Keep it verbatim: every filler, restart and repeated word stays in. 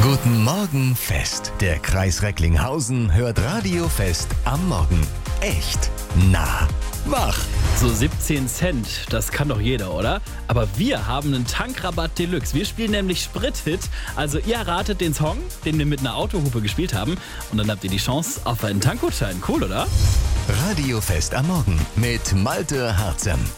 Guten Morgen Fest. Der Kreis Recklinghausen hört Radio Fest am Morgen. Echt nah. Wach. So siebzehn Cent, das kann doch jeder, oder? Aber wir haben einen Tankrabatt Deluxe. Wir spielen nämlich Sprithit. Also ihr ratet den Song, den wir mit einer Autohupe gespielt haben. Und dann habt ihr die Chance auf einen Tankgutschein. Cool, oder? Radio Fest am Morgen mit Malte Harzem.